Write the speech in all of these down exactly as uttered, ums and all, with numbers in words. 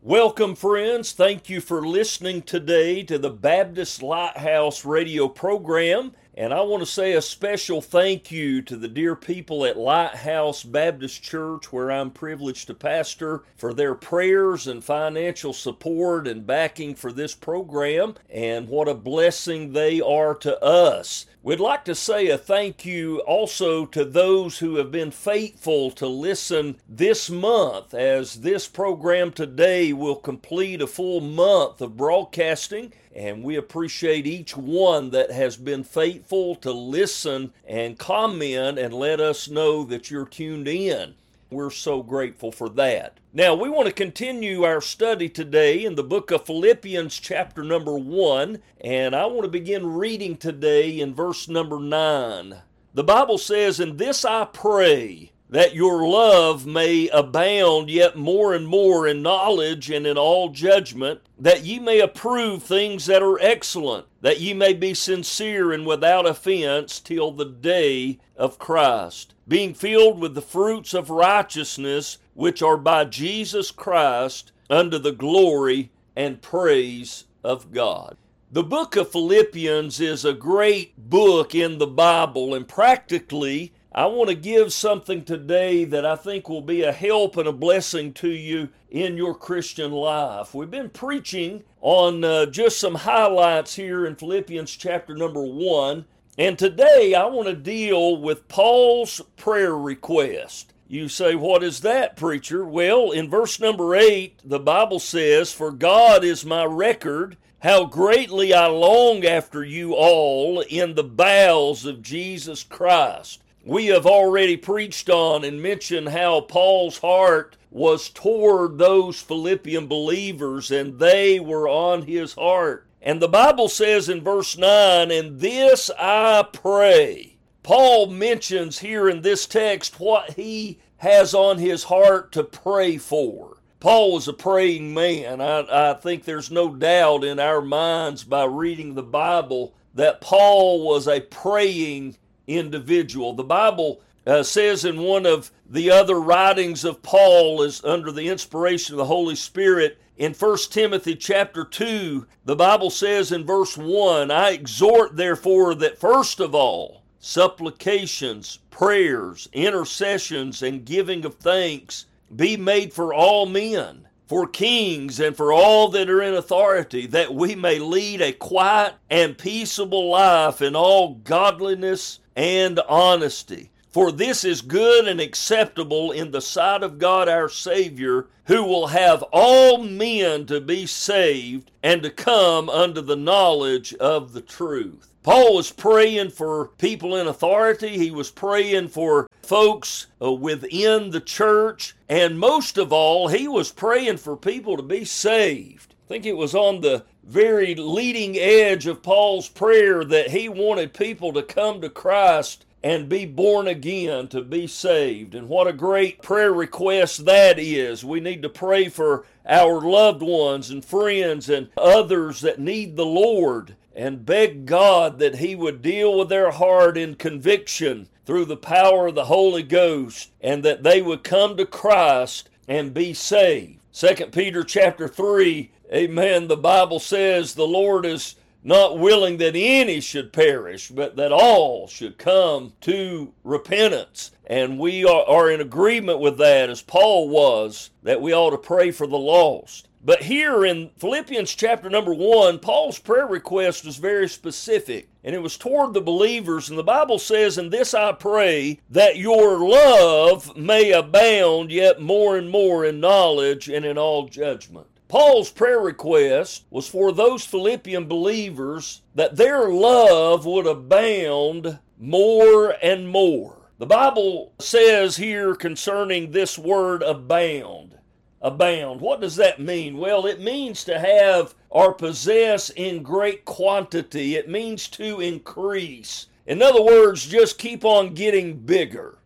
Welcome, friends. Thank you for listening today to the Baptist Lighthouse radio program. And I want to say a special thank you to the dear people at Lighthouse Baptist Church, where I'm privileged to pastor, for their prayers and financial support and backing for this program, and what a blessing they are to us. We'd like to say a thank you also to those who have been faithful to listen this month, as this program today will complete a full month of broadcasting, and we appreciate each one that has been faithful to listen and comment and let us know that you're tuned in. We're so grateful for that. Now, we want to continue our study today in the book of Philippians chapter number one, and I want to begin reading today in verse number nine. The Bible says, "In this I pray, that your love may abound yet more and more in knowledge and in all judgment, that ye may approve things that are excellent, that ye may be sincere and without offense till the day of Christ, being filled with the fruits of righteousness, which are by Jesus Christ, unto the glory and praise of God." The book of Philippians is a great book in the Bible, and practically I want to give something today that I think will be a help and a blessing to you in your Christian life. We've been preaching on uh, just some highlights here in Philippians chapter number one, and today I want to deal with Paul's prayer request. You say, what is that, preacher? Well, in verse number eight, the Bible says, "For God is my record, how greatly I long after you all in the bowels of Jesus Christ." We have already preached on and mentioned how Paul's heart was toward those Philippian believers, and they were on his heart. And the Bible says in verse nine, "And this I pray." Paul mentions here in this text what he has on his heart to pray for. Paul was a praying man. I, I think there's no doubt in our minds by reading the Bible that Paul was a praying individual. The Bible uh, says in one of the other writings of Paul, is under the inspiration of the Holy Spirit, in First Timothy chapter two, the Bible says in verse one, "I exhort therefore that first of all supplications, prayers, intercessions, and giving of thanks be made for all men, for kings and for all that are in authority, that we may lead a quiet and peaceable life in all godliness and honesty. For this is good and acceptable in the sight of God our Savior, who will have all men to be saved and to come unto the knowledge of the truth." Paul was praying for people in authority. He was praying for folks uh, within the church. And most of all, he was praying for people to be saved. I think it was on the very leading edge of Paul's prayer that he wanted people to come to Christ and be born again, to be saved. And what a great prayer request that is. We need to pray for our loved ones and friends and others that need the Lord, and beg God that he would deal with their heart in conviction through the power of the Holy Ghost, and that they would come to Christ and be saved. Second Peter chapter three, amen, the Bible says the Lord is not willing that any should perish, but that all should come to repentance. And we are, are in agreement with that, as Paul was, that we ought to pray for the lost. But here in Philippians chapter number one, Paul's prayer request was very specific, and it was toward the believers. And the Bible says, "In this I pray, that your love may abound yet more and more in knowledge and in all judgment." Paul's prayer request was for those Philippian believers that their love would abound more and more. The Bible says here concerning this word abound. Abound. What does that mean? Well, it means to have or possess in great quantity. It means to increase. In other words, just keep on getting bigger.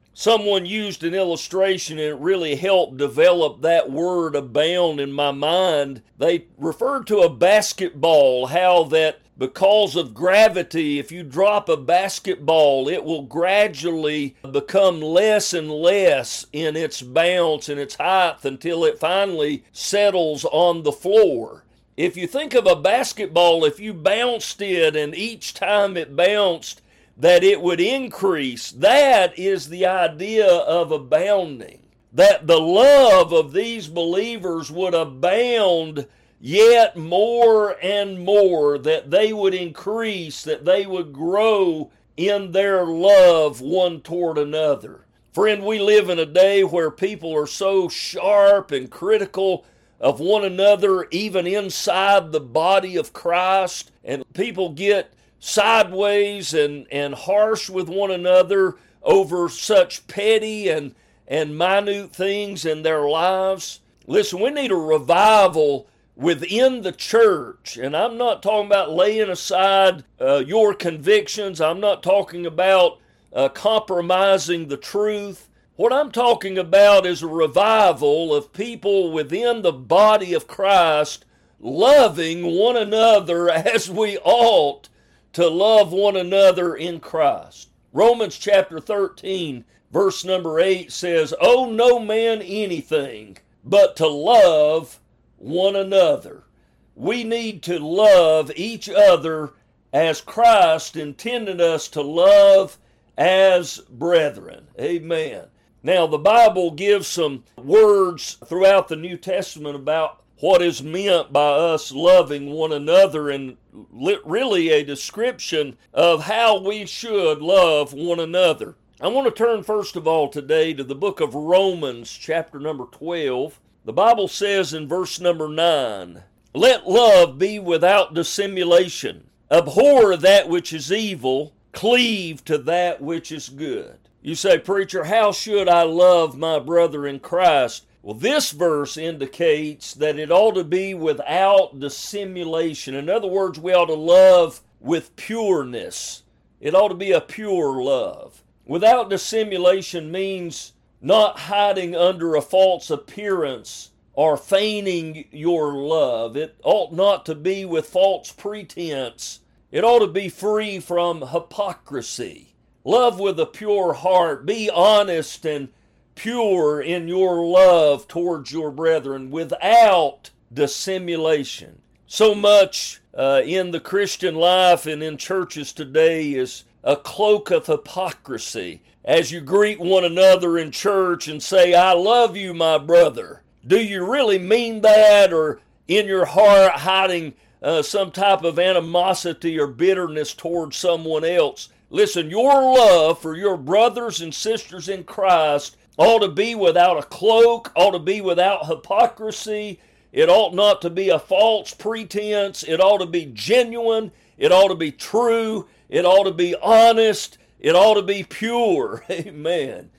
Someone used an illustration and it really helped develop that word abound in my mind. They referred to a basketball, how that because of gravity, if you drop a basketball, it will gradually become less and less in its bounce and its height until it finally settles on the floor. If you think of a basketball, if you bounced it and each time it bounced, that it would increase. That is the idea of abounding. That the love of these believers would abound yet more and more, that they would increase, that they would grow in their love one toward another. Friend, we live in a day where people are so sharp and critical of one another, even inside the body of Christ, and people get sideways and, and harsh with one another over such petty and, and minute things in their lives. Listen, we need a revival within the church, and I'm not talking about laying aside uh, your convictions. I'm not talking about uh, compromising the truth. What I'm talking about is a revival of people within the body of Christ loving one another as we ought to love one another in Christ. Romans chapter thirteen, verse number eight says, "Owe no man anything but to love one another." We need to love each other as Christ intended us to love as brethren. Amen. Now, the Bible gives some words throughout the New Testament about what is meant by us loving one another, and really a description of how we should love one another. I want to turn first of all today to the book of Romans, chapter number twelve. The Bible says in verse number nine, "Let love be without dissimulation. Abhor that which is evil. Cleave to that which is good." You say, "Preacher, how should I love my brother in Christ?" Well, this verse indicates that it ought to be without dissimulation. In other words, we ought to love with pureness. It ought to be a pure love. Without dissimulation means not hiding under a false appearance or feigning your love. It ought not to be with false pretense. It ought to be free from hypocrisy. Love with a pure heart. Be honest and pure in your love towards your brethren without dissimulation. So much uh, in the Christian life and in churches today is a cloak of hypocrisy. As you greet one another in church and say, "I love you, my brother," do you really mean that, or in your heart hiding uh, some type of animosity or bitterness towards someone else? Listen, your love for your brothers and sisters in Christ ought to be without a cloak, ought to be without hypocrisy. It ought not to be a false pretense. It ought to be genuine. It ought to be true. It ought to be honest. It ought to be pure. Amen.